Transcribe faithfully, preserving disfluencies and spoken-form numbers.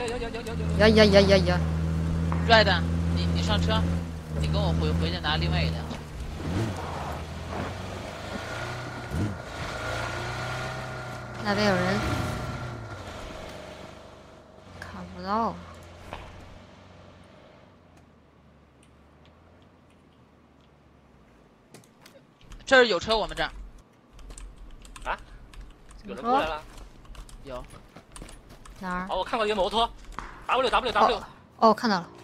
有有有有有。 呀呀呀呀呀！ 拽的，你你上车，你跟我回回去拿另外一辆。 那边有人，看不到。 这儿有车，我们这儿啊？有人过来了？ 有。 哪儿？ 哦，我看过一个摩托 ，W W W。 哦，看到了。